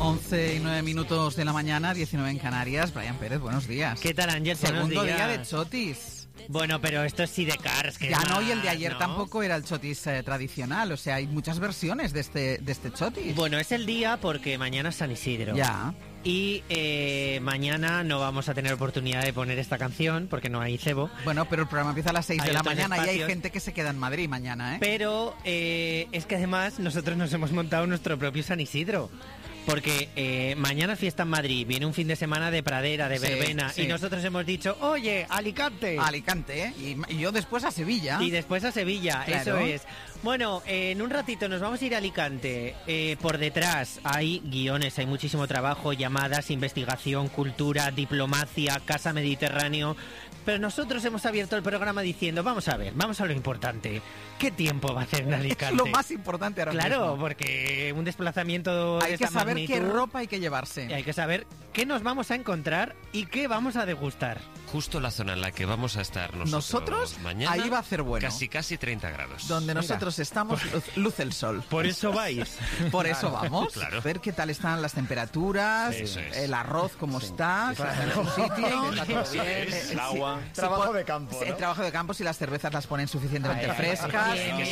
11:09 de la mañana, 19 en Canarias. Brian Pérez, buenos días. ¿Qué tal, Ángel? Segundo día de chotis. Bueno, pero esto es Sidecars. Ya no, y el de ayer tampoco era el chotis tradicional. O sea, hay muchas versiones de este chotis. Bueno, es el día porque mañana es San Isidro. Ya. Y mañana no vamos a tener oportunidad de poner esta canción porque no hay cebo. Bueno, pero el programa empieza a las 6 de la mañana espacios. y hay gente que se queda en Madrid mañana, ¿eh? Pero es que además nosotros nos hemos montado nuestro propio San Isidro. Porque mañana es fiesta en Madrid, viene un fin de semana de pradera, de verbena, y nosotros hemos dicho, oye, Alicante. Alicante, ¿eh? Y yo después a Sevilla. Y después a Sevilla, claro. Eso es. Bueno, en un ratito nos vamos a ir a Alicante. Por detrás hay guiones, hay muchísimo trabajo, llamadas, investigación, cultura, diplomacia, Casa Mediterráneo. Pero nosotros hemos abierto el programa diciendo, vamos a lo importante. ¿Qué tiempo va a hacer en Alicante? Es lo más importante ahora mismo. Claro, porque un desplazamiento de hay que esta saber magnitud, qué ropa hay que llevarse. Y hay que saber qué nos vamos a encontrar y qué vamos a degustar. Justo la zona en la que vamos a estar nosotros mañana, ahí va a hacer bueno. Casi 30 grados. Donde nosotros estamos, luce el sol. Por eso vais. Por eso vamos. Claro. A ver qué tal están las temperaturas, el arroz cómo está, en su sitio. Está todo bien, el agua. Trabajo de campo, ¿no? El trabajo de campo, si las cervezas las ponen suficientemente frescas.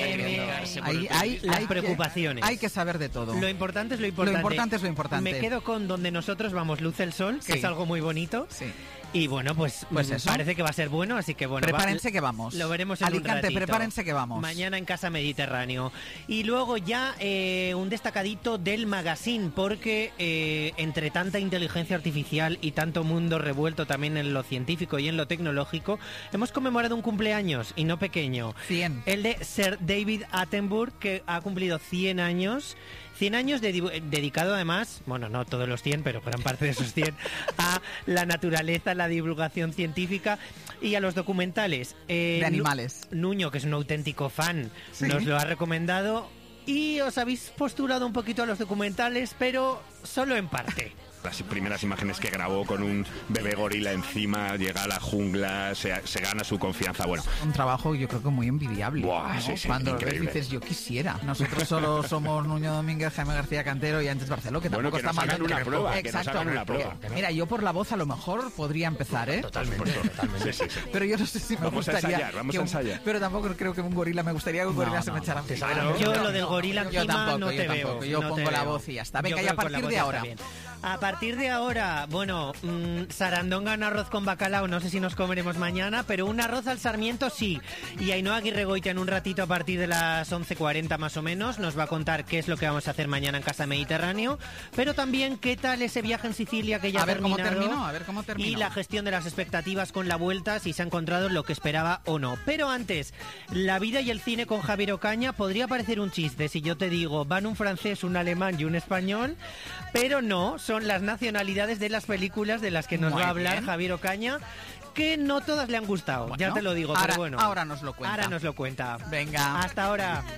Hay las preocupaciones. Hay que saber de todo. Lo importante es lo importante. Lo importante es lo importante. Me quedo con donde nosotros vamos, luce el sol, que es algo muy bonito. Sí. Y bueno, pues eso. Parece que va a ser bueno, así que bueno. Prepárense que vamos. Lo veremos en Alicante, un ratito. prepárense que vamos. Mañana en Casa Mediterráneo. Y luego ya un destacadito del magazine, porque entre tanta inteligencia artificial y tanto mundo revuelto también en lo científico y en lo tecnológico, hemos conmemorado un cumpleaños, y no pequeño. 100. El de Sir David Attenborough, que ha cumplido 100 años. 100 años dedicado además, bueno, no todos los 100, pero gran parte de esos 100, a la naturaleza, la divulgación científica y a los documentales. De animales. Nuño, que es un auténtico fan, nos lo ha recomendado y os habéis postulado un poquito a los documentales, pero solo en parte. Las primeras imágenes que grabó con un bebé gorila encima, llega a la jungla, se gana su confianza. Bueno, un trabajo yo creo que muy envidiable. Buah, ¿no? sí, Cuando increíble. dices yo quisiera. Nosotros solo somos Nuño Domínguez, Jaime García Cantero y Ángel Barceló, que tampoco bueno, que está mal. nos hagan una prueba, Exacto. que nos hagan una prueba. Mira, yo por la voz a lo mejor podría empezar, ¿eh? Totalmente. Sí. Pero yo no sé si me Vamos a gustaría. ensayar, ensayar. Pero tampoco creo que un gorila me gustaría que un gorila se me echara. Yo lo del gorila encima no te veo. Yo pongo la voz y ya está. Venga, y a partir de ahora. A partir de ahora, bueno, sarandonga en arroz con bacalao, no sé si nos comeremos mañana, pero un arroz al sarmiento sí. Y Ainhoa Aguirregoitia en un ratito a partir de las 11:40 más o menos nos va a contar qué es lo que vamos a hacer mañana en Casa Mediterráneo, pero también qué tal ese viaje en Sicilia que ya ha terminado. A ver cómo terminó. Y la gestión de las expectativas con la vuelta, si se ha encontrado lo que esperaba o no. Pero antes, la vida y el cine con Javier Ocaña podría parecer un chiste si yo te digo, van un francés, un alemán y un español, pero no, son las nacionalidades de las películas de las que nos va a hablar Javier Ocaña, que no todas le han gustado, ya te lo digo, pero bueno. Ahora nos lo cuenta. Ahora nos lo cuenta. Venga. Hasta ahora.